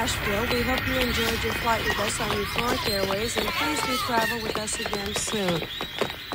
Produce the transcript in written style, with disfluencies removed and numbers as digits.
Nashville. We hope you enjoyed your flight with us on Euphoric Airways, and please do travel with us again soon.